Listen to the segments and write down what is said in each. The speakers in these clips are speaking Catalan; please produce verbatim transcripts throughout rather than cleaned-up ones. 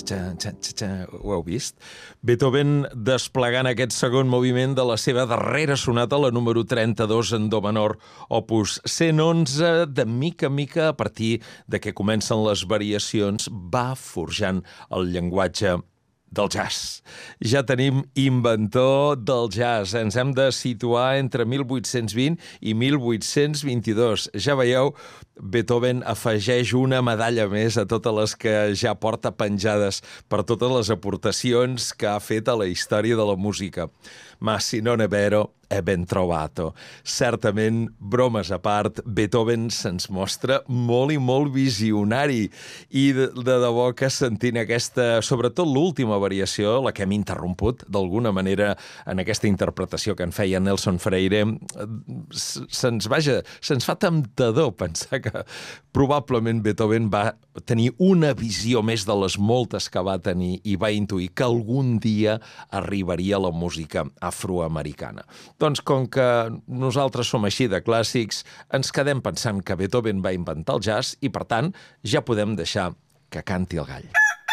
xa, xa, xa, xa. Ho heu vist? Beethoven desplegant aquest segon moviment de la seva darrera sonata, la número trenta-dos en do menor, opus cent onze, de mica en mica, a partir de què comencen les variacions, va forjant el llenguatge del jazz. Ja tenim inventor del jazz. Ens hem de situar entre mil vuit-cents vint i mil vuit-cents vint-i-dos. Ja veieu, Beethoven afegeix una medalla més a totes les que ja porta penjades per totes les aportacions que ha fet a la història de la música. Ma si non è vero, è ben trovato. Certament, bromes a part, Beethoven se'ns mostra molt i molt visionari. I de, de debò que sentint aquesta, sobretot l'última variació, la que hem interromput d'alguna manera en aquesta interpretació que en feia Nelson Freire, se'ns vaja, se'ns fa temptador pensar que probablement Beethoven va tenir una visió més de les moltes que va tenir i va intuir que algun dia arribaria la música afroamericana. Doncs com que nosaltres som així de clàssics, ens quedem pensant que Beethoven va inventar el jazz i, per tant, ja podem deixar que canti el gall.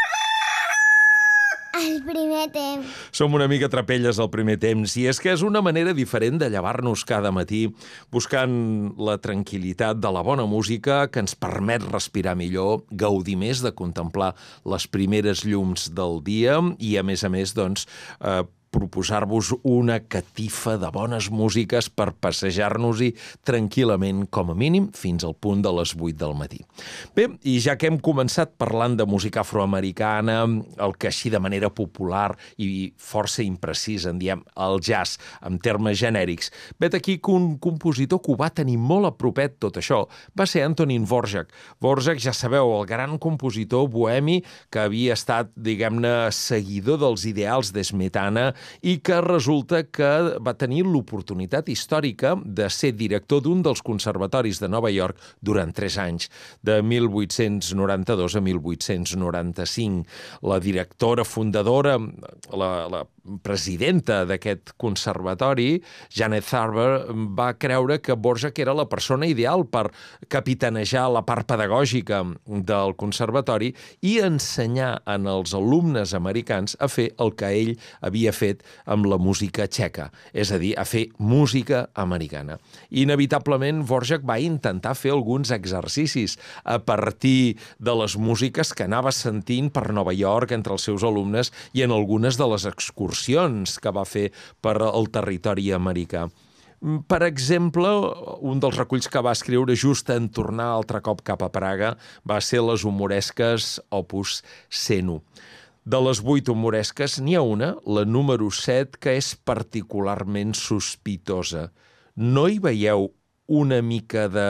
El primer temps. Som una mica trapelles al primer temps, i és que és una manera diferent de llevar-nos cada matí buscant la tranquil·litat de la bona música que ens permet respirar millor, gaudir més de contemplar les primeres llums del dia i, a més a més, doncs, eh, proposar-vos una catifa de bones músiques per passejar-nos-hi tranquil·lament, com a mínim, fins al punt de les vuit del matí. Bé, i ja que hem començat parlant de música afroamericana, el que així de manera popular i força imprecisa en diem el jazz, en termes genèrics, vet aquí que un compositor que ho va tenir molt a propet tot això va ser Antonín Dvořák. Dvořák, ja sabeu, el gran compositor bohemi que havia estat, diguem-ne, seguidor dels ideals d'Smetana i que resulta que va tenir l'oportunitat històrica de ser director d'un dels conservatoris de Nova York durant tres anys, de mil vuit-cents noranta-dos a mil vuit-cents noranta-cinc. La directora fundadora, la, la presidenta d'aquest conservatori, Janet Tharber, va creure que Dvořák era la persona ideal per capitanejar la part pedagògica del conservatori i ensenyar en els alumnes americans a fer el que ell havia fet amb la música txeca, és a dir, a fer música americana. Inevitablement, Dvořák va intentar fer alguns exercicis a partir de les músiques que anava sentint per Nova York entre els seus alumnes i en algunes de les excursions que va fer per al territori americà. Per exemple, un dels reculls que va escriure just en tornar altre cop cap a Praga va ser les humoresques opus cent u. De les vuit humoresques n'hi ha una, la número set, que és particularment sospitosa. No hi veieu una mica de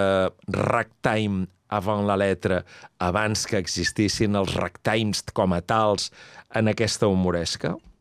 ragtime avant la letra, abans que existissin els ragtimes com a tals en aquesta humoresca?